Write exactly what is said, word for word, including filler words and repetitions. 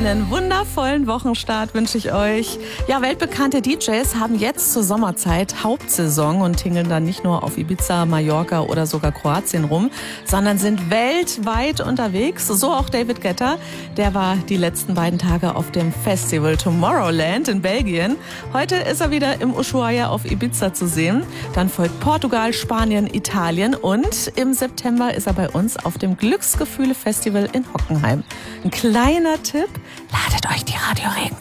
Einen wundervollen Wochenstart wünsche ich euch. Ja, weltbekannte D Js haben jetzt zur Sommerzeit Hauptsaison und tingeln dann nicht nur auf Ibiza, Mallorca oder sogar Kroatien rum, sondern sind weltweit unterwegs. So auch David Guetta. Der war die letzten beiden Tage auf dem Festival Tomorrowland in Belgien. Heute ist er wieder im Ushuaia auf Ibiza zu sehen. Dann folgt Portugal, Spanien, Italien und im September ist er bei uns auf dem Glücksgefühle Festival in Hockenheim. Ein kleiner Tipp: Ladet euch die Radio Regenbogen